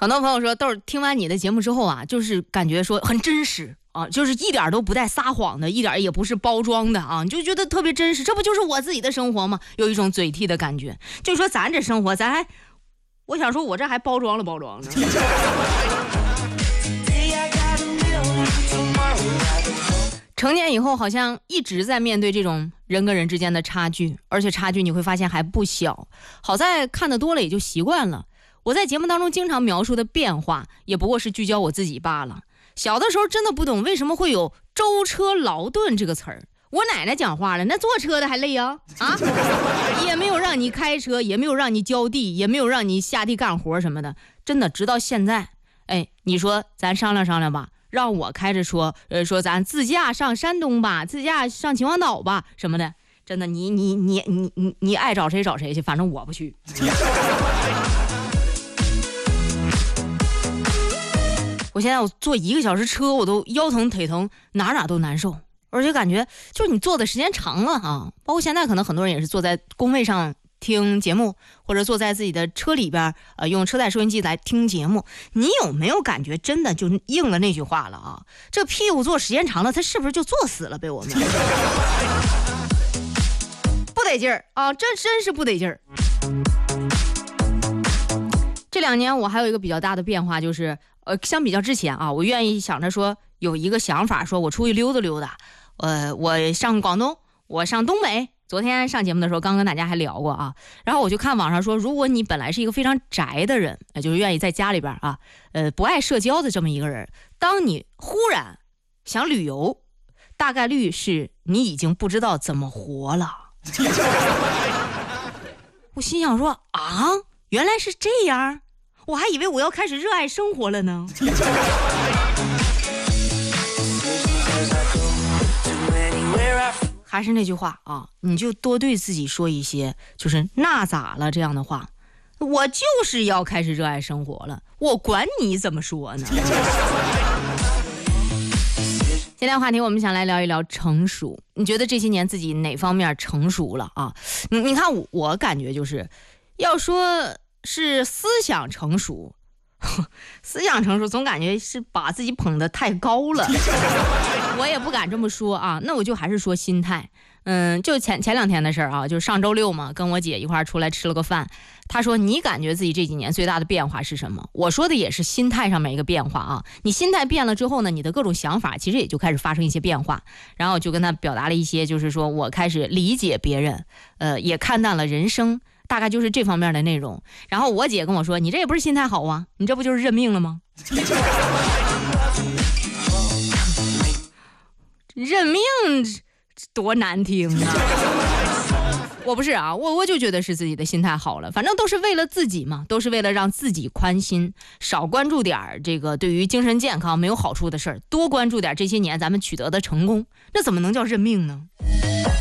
很多朋友说，豆儿听完你的节目之后啊，就是感觉说很真实啊，就是一点都不带撒谎的，一点也不是包装的啊，你就觉得特别真实。这不就是我自己的生活吗？有一种嘴替的感觉。就说咱这生活，咱还，我想说，我这还包装了呢。成年以后，好像一直在面对这种人跟人之间的差距，而且差距你会发现还不小。好在看得多了也就习惯了。我在节目当中经常描述的变化，也不过是聚焦我自己罢了。小的时候真的不懂为什么会有舟车劳顿这个词儿。我奶奶讲话了，那坐车的还累啊，也没有让你开车，也没有让你浇地，也没有让你下地干活什么的。真的，直到现在，你说咱商量商量吧，让我开着车，说咱自驾上山东吧，自驾上秦皇岛吧什么的。真的，你爱找谁找谁去，反正我不去。我现在我坐1个小时车，我都腰疼腿疼，哪都难受，而且感觉就是你坐的时间长了啊。包括现在可能很多人也是坐在工位上听节目，或者坐在自己的车里边，用车载收音机来听节目。你有没有感觉真的就应了那句话了啊？这屁股坐时间长了，他是不是就坐死了？被我们不得劲儿啊，真是不得劲儿。这2年我还有一个比较大的变化，就是相比较之前啊，我愿意想着说有一个想法，说我出去溜达溜达，我上广东，我上东北。昨天上节目的时候刚跟大家还聊过啊，然后我就看网上说，如果你本来是一个非常宅的人，就是愿意在家里边啊，不爱社交的这么一个人，当你忽然想旅游，大概率是你已经不知道怎么活了。我心想说啊，原来是这样，我还以为我要开始热爱生活了呢。还是那句话啊，你就多对自己说一些就是那咋了这样的话，我就是要开始热爱生活了，我管你怎么说呢。今天话题我们想来聊一聊成熟，你觉得这些年自己哪方面成熟了啊？你看我感觉就是要说是思想成熟，思想成熟总感觉是把自己捧得太高了。我也不敢这么说啊，那我就还是说心态。就前2天的事儿啊，就是上周6嘛，跟我姐一块出来吃了个饭。她说你感觉自己这几年最大的变化是什么？我说的也是心态上面一个变化啊。你心态变了之后呢，你的各种想法其实也就开始发生一些变化。然后就跟她表达了一些，就是说我开始理解别人，也看淡了人生，大概就是这方面的内容。然后我姐跟我说，你这也不是心态好啊，你这不就是认命了吗？认命多难听啊！我不是啊，我就觉得是自己的心态好了，反正都是为了自己嘛，都是为了让自己宽心，少关注点这个对于精神健康没有好处的事儿，多关注点这些年咱们取得的成功，那怎么能叫认命呢？